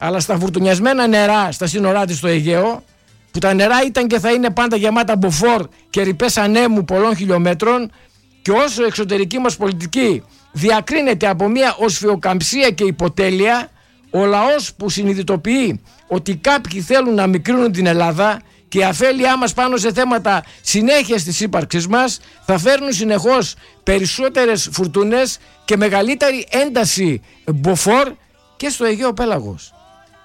αλλά στα φουρτουνιασμένα νερά στα σύνορά της στο Αιγαίο, που τα νερά ήταν και θα είναι πάντα γεμάτα μποφόρ και ρηπές ανέμου πολλών χιλιόμετρων, και όσο η εξωτερική μας πολιτική διακρίνεται από μια οσφιοκαμψία και υποτέλεια, ο λαός που συνειδητοποιεί ότι κάποιοι θέλουν να μικρύνουν την Ελλάδα και η αφέλειά μας πάνω σε θέματα συνέχειας της ύπαρξης μας θα φέρνουν συνεχώς περισσότερες φουρτούνες και μεγαλύτερη ένταση μποφόρ και στο Αιγαίο πέλαγος.